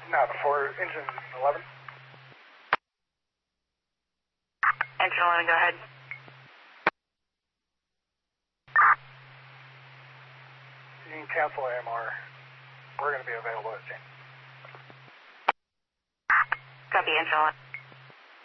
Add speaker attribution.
Speaker 1: No, before engine 11.
Speaker 2: Engine 11, go ahead.
Speaker 1: You can cancel AMR. We're going to be available at 10.
Speaker 2: Copy, engine 11.